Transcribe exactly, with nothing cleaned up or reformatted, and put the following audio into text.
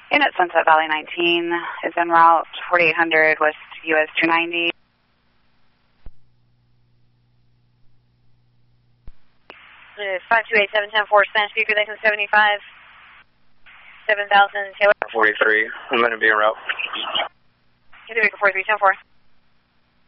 Unit Sunset Valley nineteen is en route, forty-eight hundred West U S two ninety. five two eight seven one zero Spanish speaker, Lexus seventy-five, seven thousand Taylor. forty-three, I'm going to be en route. Get the vehicle four three seven four.